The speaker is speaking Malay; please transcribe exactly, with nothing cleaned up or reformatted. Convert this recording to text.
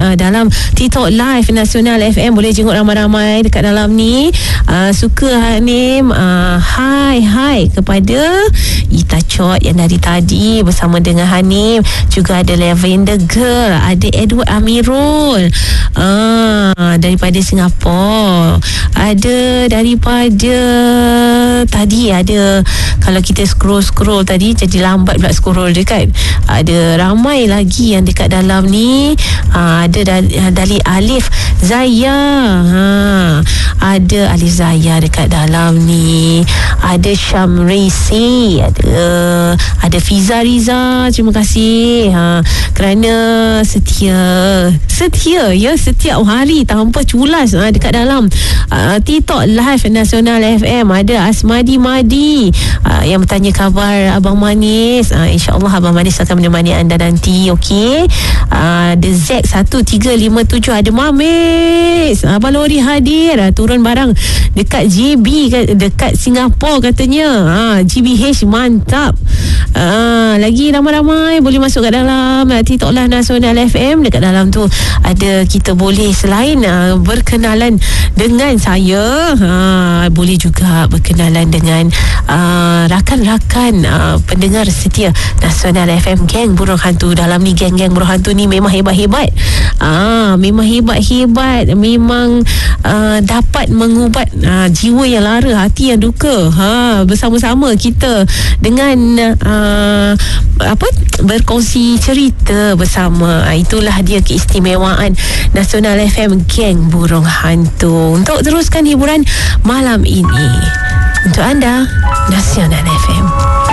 uh, dalam TikTok Live Nasional F M. Boleh jenguk ramai-ramai dekat dalam ni. uh, Suka Hanim. uh, Hai Hai kepada Ita Chot yang dari tadi bersama dengan Hanim. Juga ada Lavender Girl, ada Edward Amirul uh, daripada Singapura. Ada daripada tadi ada, kalau kita scroll-scroll tadi jadi lambat pula scroll dia kan. Ada ramai lagi yang dekat dalam ni. ha, Ada dari, dari Alif Zaya. ha, Ada Alif Zaya dekat dalam ni. Ada Syamrisi. Ada Ada Fiza Riza. Terima kasih ha, kerana setia Setia ya, setiap hari tanpa culas ha, dekat dalam uh, TikTok Live Nasional F M. Ada Asmadi Madi uh, yang bertanya khabar Abang Manis. uh, InsyaAllah Abang Manis akan menemani anda nanti. Okey. uh, The Z satu tiga lima tujuh. Ada Mamis, Abang Lori hadir. uh, Turun barang dekat J B, dekat Singapura katanya. uh, G B H mantap. uh, Lagi ramai-ramai boleh masuk kat dalam uh, TikTok Live Nasional F M. Dekat dalam tu ada, kita boleh selain uh, berkenalan dengan saya, uh, boleh juga berkenalan dengan uh, rakan-rakan uh, pendengar setia Nasional F M. Geng Burung Hantu. Dalam ni geng-geng Burung Hantu ni memang hebat-hebat. uh, Memang hebat-hebat. Memang uh, dapat mengubat uh, jiwa yang lara, hati yang duka. ha, Bersama-sama kita dengan uh, apa berkongsi cerita bersama. uh, Itulah dia keistimewaan Nasional F M, Geng Burung Hantu. Untuk teruskan hiburan malam ini, untuk anda, Nasional F M.